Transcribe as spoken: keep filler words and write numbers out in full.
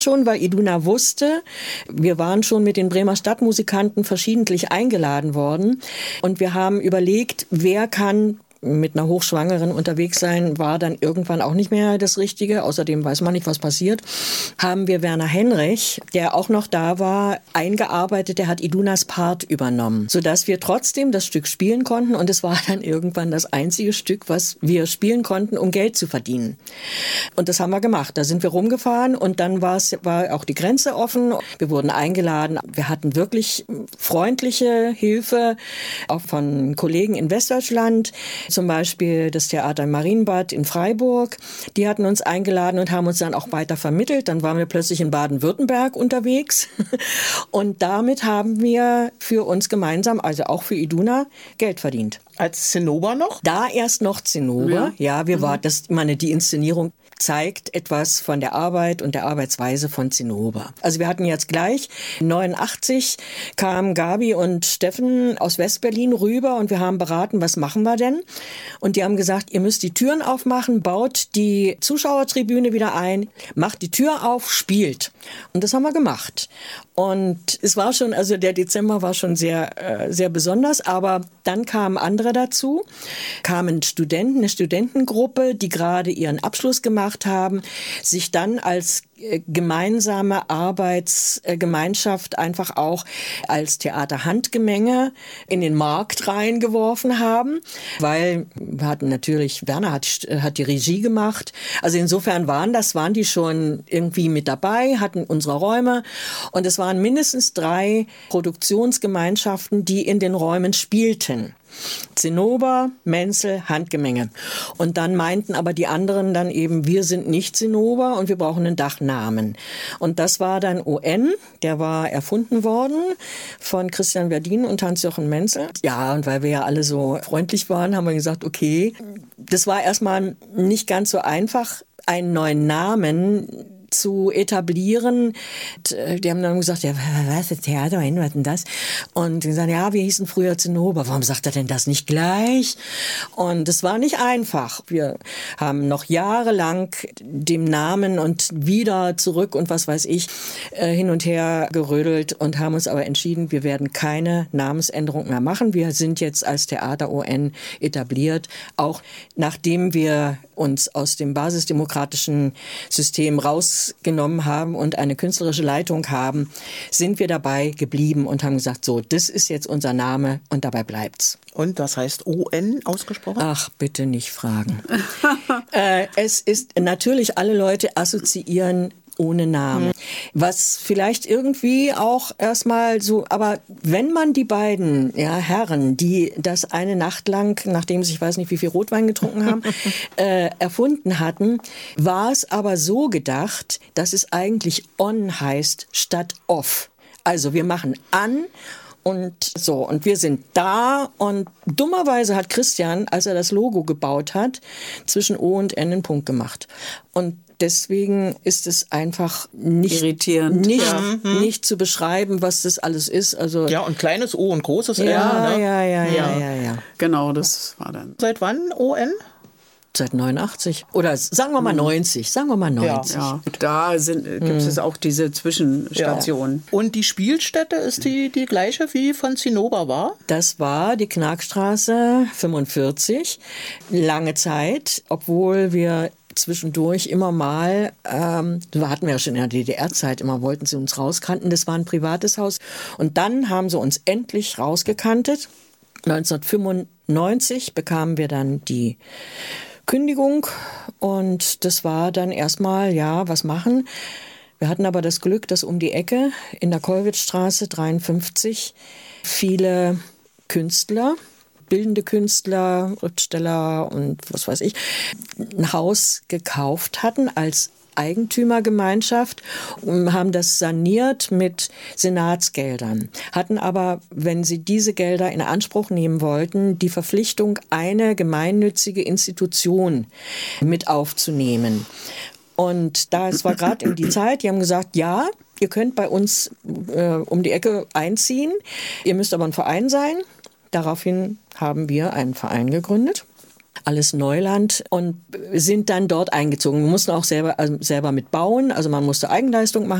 schon, weil Iduna wusste, wir waren schon mit den Bremer Stadtmusikanten verschiedentlich eingeladen worden und wir haben überlegt, wer kann mit einer Hochschwangeren unterwegs sein, war dann irgendwann auch nicht mehr das Richtige. Außerdem weiß man nicht, was passiert. Haben wir Werner Henrich, der auch noch da war, eingearbeitet. Der hat Idunas Part übernommen, sodass wir trotzdem das Stück spielen konnten. Und es war dann irgendwann das einzige Stück, was wir spielen konnten, um Geld zu verdienen. Und das haben wir gemacht. Da sind wir rumgefahren und dann war es, war auch die Grenze offen. Wir wurden eingeladen. Wir hatten wirklich freundliche Hilfe, auch von Kollegen in Westdeutschland. Zum Beispiel das Theater im Marienbad in Freiburg. Die hatten uns eingeladen und haben uns dann auch weiter vermittelt. Dann waren wir plötzlich in Baden-Württemberg unterwegs. Und damit haben wir für uns gemeinsam, also auch für Iduna, Geld verdient. Als Zinnober noch? Da erst noch Zinnober. Ja, ja wir mhm. waren, das, ich meine, die Inszenierung zeigt etwas von der Arbeit und der Arbeitsweise von Zinnober. Also wir hatten jetzt gleich neunundachtzig kamen Gabi und Steffen aus Westberlin rüber und wir haben beraten, was machen wir denn? Und die haben gesagt, ihr müsst die Türen aufmachen, baut die Zuschauertribüne wieder ein, macht die Tür auf, spielt. Und das haben wir gemacht. Und es war schon, also der Dezember war schon sehr, äh, sehr besonders, aber dann kamen andere dazu, kamen Studenten, eine Studentengruppe, die gerade ihren Abschluss gemacht haben, sich dann als gemeinsame Arbeitsgemeinschaft einfach auch als Theaterhandgemenge in den Markt reingeworfen haben, weil wir hatten natürlich, Werner hat, hat die Regie gemacht, also insofern waren das, waren die schon irgendwie mit dabei, hatten unsere Räume und es waren mindestens drei Produktionsgemeinschaften, die in den Räumen spielten. Zinnober, Menzel, Handgemenge. Und dann meinten aber die anderen dann eben, wir sind nicht Zinnober und wir brauchen einen Dachnamen. Und das war dann O N, der war erfunden worden von Christian Verdin und Hans-Jochen Menzel. Ja, und weil wir ja alle so freundlich waren, haben wir gesagt, okay, das war erstmal nicht ganz so einfach, einen neuen Namen zu etablieren. Die haben dann gesagt, ja, was ist Theater, was ist denn das? Und die gesagt, ja, wir hießen früher Zinnober. Warum sagt er denn das nicht gleich? Und es war nicht einfach. Wir haben noch jahrelang dem Namen und wieder zurück und was weiß ich hin und her gerödelt und haben uns aber entschieden, wir werden keine Namensänderung mehr machen. Wir sind jetzt als Theater O N etabliert, auch nachdem wir uns aus dem basisdemokratischen System rausgenommen haben und eine künstlerische Leitung haben, sind wir dabei geblieben und haben gesagt, so, das ist jetzt unser Name und dabei bleibt's. Und das heißt O N ausgesprochen? Ach, bitte nicht fragen. äh, es ist natürlich, alle Leute assoziieren ohne Namen. Mhm. Was vielleicht irgendwie auch erstmal so, aber wenn man die beiden ja, Herren, die das eine Nacht lang, nachdem sie, ich weiß nicht, wie viel Rotwein getrunken haben, äh, erfunden hatten, war es aber so gedacht, dass es eigentlich on heißt statt off. Also wir machen an und so, und wir sind da und dummerweise hat Christian, als er das Logo gebaut hat, zwischen O und N einen Punkt gemacht. Und deswegen ist es einfach nicht, irritierend, nicht, ja. nicht zu beschreiben, was das alles ist. Also ja, und kleines O und großes ja, R. Ne? Ja, ja, ja, ja, ja, ja. Genau, das war dann. Seit wann O N? Seit neunundachtzig. Oder sagen wir mal neunzig. Sagen wir mal neunzig. Ja, ja. Da sind, gibt es auch diese Zwischenstationen. Ja. Und die Spielstätte ist die, die gleiche wie von Zinnober war? Das war die Knackstraße fünfundvierzig. Lange Zeit, obwohl wir zwischendurch immer mal, ähm, das hatten wir ja schon in der D D R-Zeit, immer wollten sie uns rauskanten. Das war ein privates Haus. Und dann haben sie uns endlich rausgekantet. neunzehnhundertfünfundneunzig bekamen wir dann die Kündigung und das war dann erstmal, ja, was machen. Wir hatten aber das Glück, dass um die Ecke in der Kollwitzstraße dreiundfünfzig viele Künstler, bildende Künstler, Schriftsteller und was weiß ich, ein Haus gekauft hatten als Eigentümergemeinschaft und haben das saniert mit Senatsgeldern, hatten aber, wenn sie diese Gelder in Anspruch nehmen wollten, die Verpflichtung, eine gemeinnützige Institution mit aufzunehmen. Und da es war gerade in die Zeit, die haben gesagt, ja, ihr könnt bei uns äh, um die Ecke einziehen, ihr müsst aber ein Verein sein. Daraufhin haben wir einen Verein gegründet. alles Neuland und sind dann dort eingezogen. Wir mussten auch selber, also selber mit bauen, also man musste Eigenleistung machen.